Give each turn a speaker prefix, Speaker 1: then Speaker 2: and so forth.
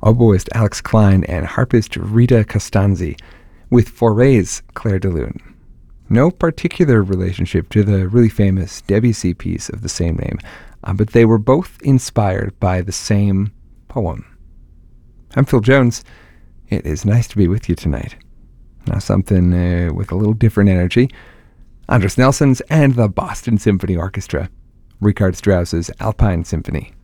Speaker 1: oboist Alex Klein, and harpist Rita Costanzi, with Foray's Clair de Lune. No particular relationship to the really famous Debussy piece of the same name, but they were both inspired by the same poem. I'm Phil Jones. It is nice to be with you tonight. Now something with a little different energy. Andris Nelson's and the Boston Symphony Orchestra, Richard Strauss's Alpine Symphony.